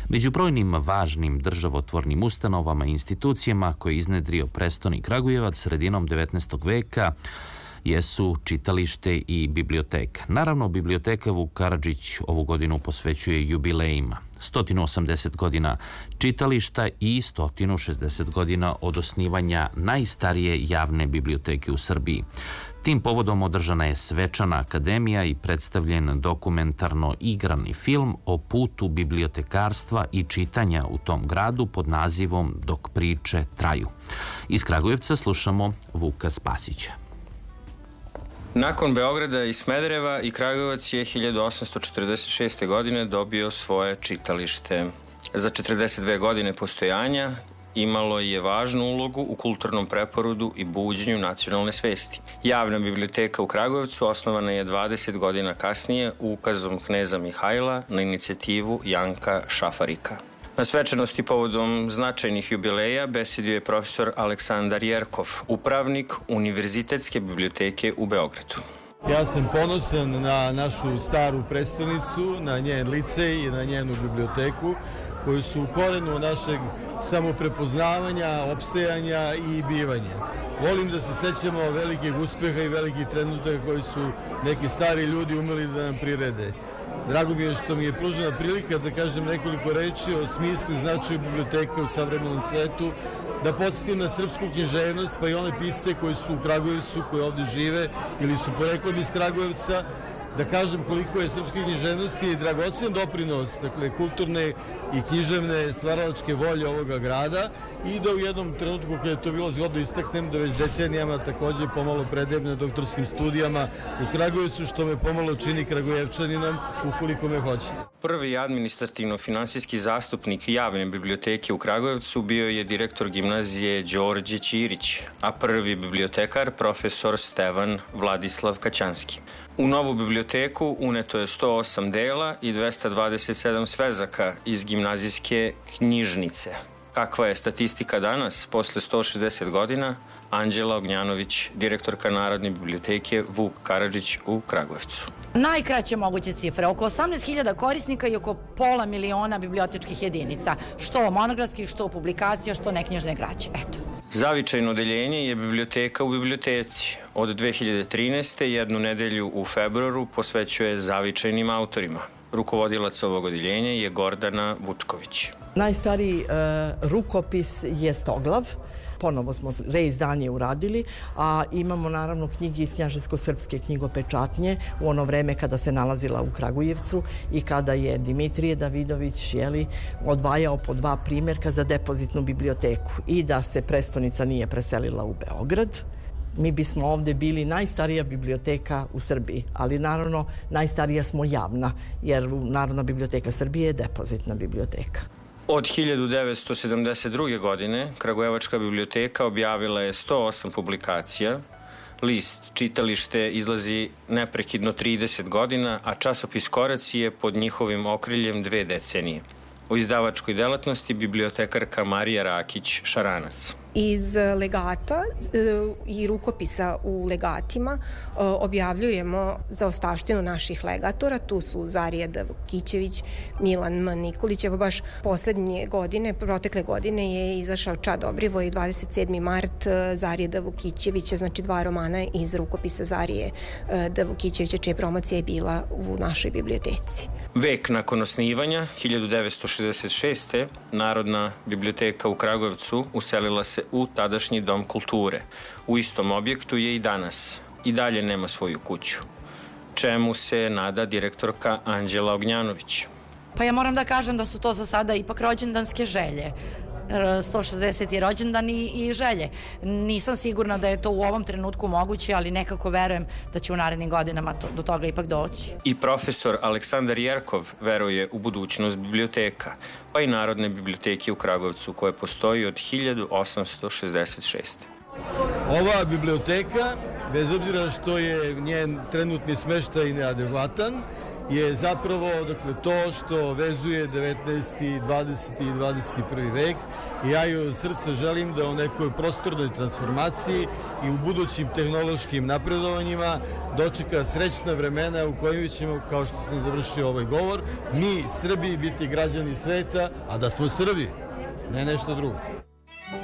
Među brojnim važnim državotvornim ustanovama i institucijama koje je iznedrio prestoni Kragujevac sredinom 19. veka jesu čitalište i biblioteka. Naravno, biblioteka Vuk Karadžić ovu godinu posvećuje jubilejima. 180 godina čitališta i 160 godina od osnivanja najstarije javne biblioteke u Srbiji. Tim povodom održana je svečana akademija i predstavljen dokumentarno igrani film o putu bibliotekarstva i čitanja u tom gradu pod nazivom Dok priče traju. Iz Kragujevca slušamo Vuka Spasića. Nakon Beograda i Smedereva i Kragujevac je 1846. godine dobio svoje čitalište. Za 42 godine postojanja imalo je važnu ulogu u kulturnom preporodu i buđenju nacionalne svesti. Javna biblioteka u Kragujevcu osnovana je 20 godina kasnije ukazom kneza Mihajla na inicijativu Janka Šafarika. Na svečanosti povodom značajnih jubileja besedio je profesor Aleksandar Jerkov, upravnik Univerzitetske biblioteke u Beogradu. Ja sam ponosan na našu staru prestonicu, na njen licej i na njenu biblioteku, koji su u korenu našeg samoprepoznavanja, opstajanja i bivanja. Volim da se sećamo velikih uspeha i velikih trenutaka koji su neki stari ljudi umeli da nam prirede. Drago mi je što mi je pružena prilika da kažem nekoliko reči o smislu i značaju biblioteke u savremenom svetu, da podsjetim na srpsku književnost, pa i one pisce koji su u Kragujevcu, koji ovde žive ili su poreklom iz Kragujevca, da kažem koliko je srpske književnosti i dragocen doprinos, dakle, kulturne i književne stvaralačke volje ovoga grada i da u jednom trenutku kada je to bilo zgodno istaknem da već decenijama takođe pomalo predajem na doktorskim studijama u Kragujevcu, što me pomalo čini Kragujevčaninom ukoliko me hoćete. Prvi administrativno-finansijski zastupnik javne biblioteke u Kragujevcu bio je direktor gimnazije Đorđe Ćirić, a prvi bibliotekar profesor Stevan Vladislav Kaćanski. U novu biblioteku uneto je 108 dela i 227 svezaka iz gimnazijske knjižnice. Kakva je statistika danas, posle 160 godina? Anđela Ognjanović, direktorka Narodne biblioteke Vuk Karadžić u Kragujevcu. Najkraće moguće cifre, oko 18.000 korisnika i oko pola miliona bibliotečkih jedinica, što monografskih, što publikacija, što neknjižne građe. Eto. Zavičajno odeljenje je biblioteka u biblioteci. Od 2013. jednu nedelju u februaru posvećuje zavičajnim autorima. Rukovodilac ovog odeljenja je Gordana Vučković. Najstariji rukopis je Stoglav. Ponovo smo reizdanje uradili, a imamo naravno knjige iz knjaževsko-srpske knjigopečatnje u ono vreme kada se nalazila u Kragujevcu i kada je Dimitrije Davidović odvajao po 2 primjerka za depozitnu biblioteku i da se prestonica nije preselila u Beograd. Mi bismo ovde bili najstarija biblioteka u Srbiji, ali naravno najstarija smo javna, jer Narodna biblioteka Srbije je depozitna biblioteka. Od 1972. godine Kragujevačka biblioteka objavila je 108 publikacija. List čitalište izlazi neprekidno 30 godina, a časopis Koraci je pod njihovim okriljem 2 decenije. U izdavačkoj delatnosti bibliotekarka Marija Rakić-Šaranac. Iz legata i rukopisa u legatima objavljujemo zaostavštinu naših legatora. Tu su Zarija Vukićević, Milan M. Nikolić. Evo baš poslednje godine, protekle godine je izašao Čad Dobrivoj, 27. mart Zarija Vukićevića, znači 2 romana iz rukopisa Zarije Vukićevića, čija promocija je bila u našoj biblioteci. Vek nakon osnivanja, 1966. Narodna biblioteka u Kragujevcu uselila se u tadašnji Dom kulture. U istom objektu je i danas. I dalje nema svoju kuću. Čemu se nada direktorka Anđela Ognjanović? Pa ja moram da kažem da su to za sada ipak rođendanske želje. 160. rođendan i želje. Nisam sigurna da je to u ovom trenutku moguće, ali nekako verujem da će u narednim godinama do toga ipak doći. I profesor Aleksandar Jerkov veruje u budućnost biblioteka, pa i Narodne biblioteke u Kragujevcu, koja postoji od 1866. Ova biblioteka, bez obzira što je njen trenutni smeštaj neadekvatan, je zapravo to što vezuje 19., 20. i 21. vek i ja joj od srca želim da u nekoj prostornoj transformaciji i u budućim tehnološkim napredovanjima dočeka srećna vremena u kojima ćemo, kao što sam završio ovaj govor, mi Srbi biti građani sveta, a da smo Srbi, ne nešto drugo.